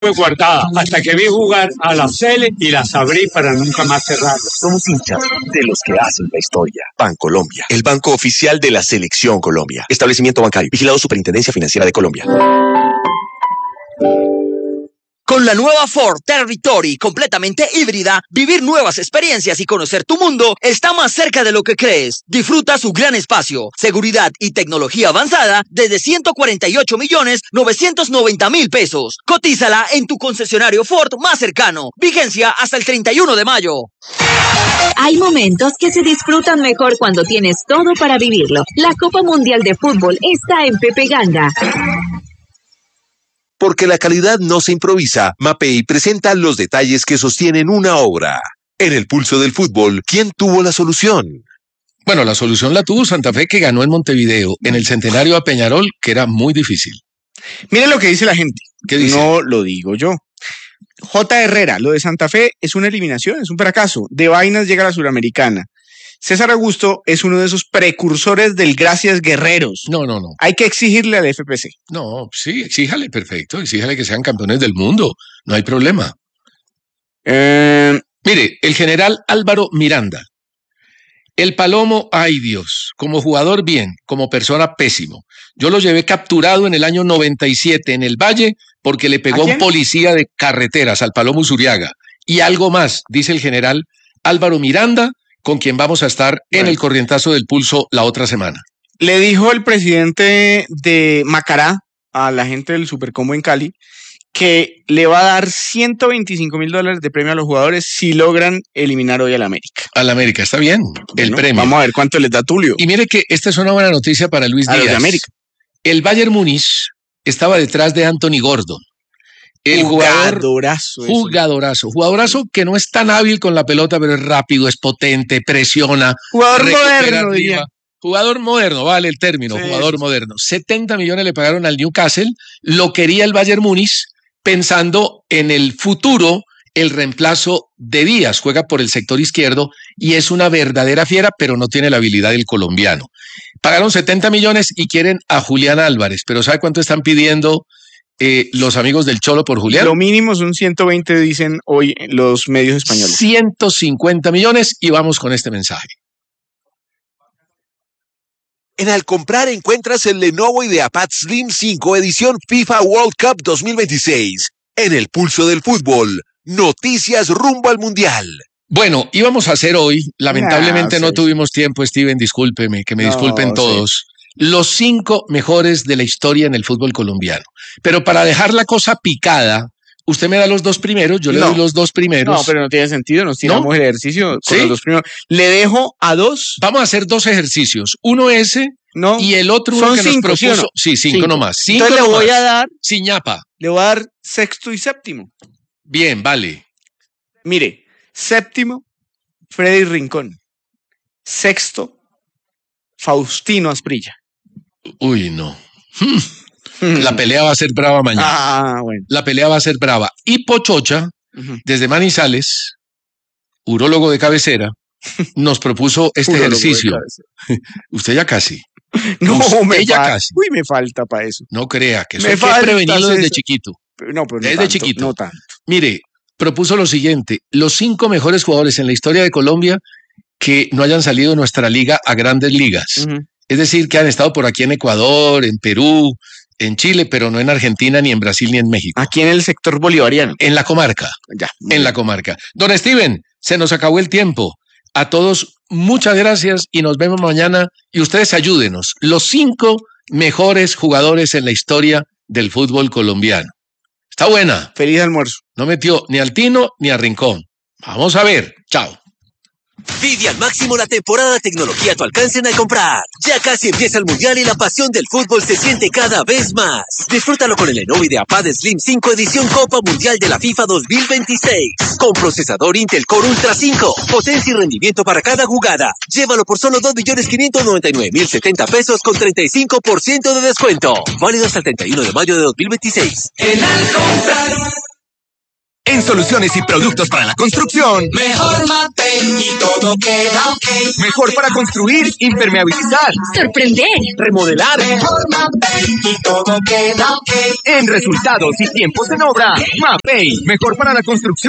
Fue guardada hasta que vi jugar a la Cele y las abrí para nunca más cerrarla. Somos hinchas de los que hacen la historia. Bancolombia, el banco oficial de la Selección Colombia. Establecimiento bancario, vigilado Superintendencia Financiera de Colombia. Con la nueva Ford Territory completamente híbrida, vivir nuevas experiencias y conocer tu mundo está más cerca de lo que crees. Disfruta su gran espacio, seguridad y tecnología avanzada desde 148.990.000 pesos. Cotízala en tu concesionario Ford más cercano. Vigencia hasta el 31 de mayo. Hay momentos que se disfrutan mejor cuando tienes todo para vivirlo. La Copa Mundial de Fútbol está en Pepe Ganga. Porque la calidad no se improvisa, Mapei presenta los detalles que sostienen una obra. En el pulso del fútbol, ¿quién tuvo la solución? Bueno, la solución la tuvo Santa Fe, que ganó en Montevideo, en el Centenario a Peñarol, que era muy difícil. Miren lo que dice la gente. ¿Qué dice? No lo digo yo. J. Herrera, lo de Santa Fe es una eliminación, es un fracaso. De vainas llega a la Suramericana. César Augusto es uno de esos precursores del Gracias Guerreros. No. Hay que exigirle al FPC. No, sí, exíjale, perfecto. Exíjale que sean campeones del mundo. No hay problema. Mire, el general Álvaro Miranda. El Palomo, ay Dios, como jugador bien, como persona pésimo. Yo lo llevé capturado en el año 97 en el Valle porque le pegó a un policía de carreteras, al Palomo Zuriaga. Y algo más, dice el general Álvaro Miranda, con quien vamos a estar en el corrientazo del pulso la otra semana. Le dijo el presidente de Macará a la gente del Supercombo en Cali que le va a dar $125,000 de premio a los jugadores si logran eliminar hoy al América. Al América, está bien, el premio. Vamos a ver cuánto les da Tulio. Y mire que esta es una buena noticia para Luis Díaz. Los de América. El Bayern Múnich estaba detrás de Anthony Gordon. El jugadorazo que no es tan hábil con la pelota, pero es rápido, es potente, presiona. Jugador moderno, diría. Jugador moderno, vale el término, jugador moderno. 70 millones le pagaron al Newcastle, lo quería el Bayern Múnich, pensando en el futuro, el reemplazo de Díaz. Juega por el sector izquierdo y es una verdadera fiera, pero no tiene la habilidad del colombiano. Pagaron 70 millones y quieren a Julián Álvarez, pero ¿sabe cuánto están pidiendo los amigos del Cholo por Julián? Lo mínimo son 120, dicen hoy los medios españoles. 150 millones y vamos con este mensaje. En Alcomprar encuentras el Lenovo IdeaPad Slim 5 edición FIFA World Cup 2026. En el pulso del fútbol, noticias rumbo al Mundial. Bueno, íbamos a hacer hoy, lamentablemente no tuvimos tiempo, Steven, discúlpeme, que me disculpen todos. Los 5 mejores de la historia en el fútbol colombiano. Pero para dejar la cosa picada, usted me da los 2 primeros, yo le doy los 2 primeros. No, pero no tiene sentido, nos tiramos el ejercicio con los 2 primeros. Le dejo a 2. Vamos a hacer 2 ejercicios, uno ese y el otro uno que 5, nos propuso. ¿sí o no? Sí, 5 nomás. Entonces le voy a dar... Sin ñapa. Le voy a dar sexto y séptimo. Bien, vale. Mire, séptimo, Freddy Rincón. Sexto, Faustino Asprilla. Uy, no. La pelea va a ser brava mañana. Bueno. La pelea va a ser brava. Y Pochocha, desde Manizales, urólogo de cabecera, nos propuso este ejercicio. Usted ya casi. No, casi. Uy, me falta para eso. No crea que eso hay que prevenirlo desde chiquito. No, pero desde chiquito. No tanto. Mire, propuso lo siguiente: los 5 mejores jugadores en la historia de Colombia que no hayan salido de nuestra liga a grandes ligas. Es decir, que han estado por aquí en Ecuador, en Perú, en Chile, pero no en Argentina, ni en Brasil, ni en México. Aquí en el sector bolivariano. En la comarca. Ya. En la comarca. Don Steven, se nos acabó el tiempo. A todos, muchas gracias y nos vemos mañana. Y ustedes ayúdenos. Los 5 mejores jugadores en la historia del fútbol colombiano. Está buena. Feliz almuerzo. No metió ni al Tino ni a Rincón. Vamos a ver. Chao. Vive al máximo la temporada tecnología a tu alcance en Alcomprar. Ya casi empieza el Mundial y la pasión del fútbol se siente cada vez más. Disfrútalo con el Lenovo IdeaPad Slim 5 edición Copa Mundial de la FIFA 2026. Con procesador Intel Core Ultra 5. Potencia y rendimiento para cada jugada. Llévalo por solo 2.599.070 pesos con 35% de descuento. Válido hasta el 31 de mayo de 2026. En Alcomprar. En En soluciones y productos para la construcción, Mejor Mapei y todo queda ok. mejor para construir, impermeabilizar, Sorprender. remodelar. Mejor Mapei y todo queda ok. En resultados y tiempos en obra, Mapei, mejor para la construcción.